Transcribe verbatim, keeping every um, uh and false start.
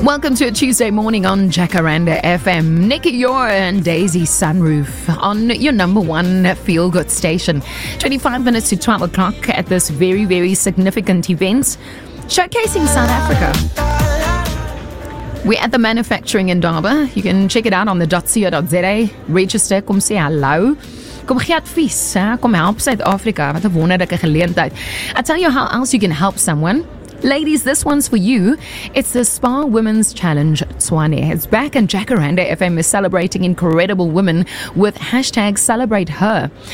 Welcome to a Tuesday morning on Jacaranda F M. Nicky Yor and Daisy Sunroof on your number one feel-good station. twenty-five minutes to twelve o'clock at this very, very significant event showcasing South Africa. We're at the Manufacturing Indaba. You can check it out on the .co.za. Register, kom sê hallo. Kom gee advies, hè? Kom help Suid-Afrika. Wat 'n wonderlike geleentheid. I tell you how else you can help someone. Ladies, this one's for you. It's the Spa Women's Challenge Tshwane. It's back and Jacaranda F M is celebrating incredible women with hashtag Celebrate Her.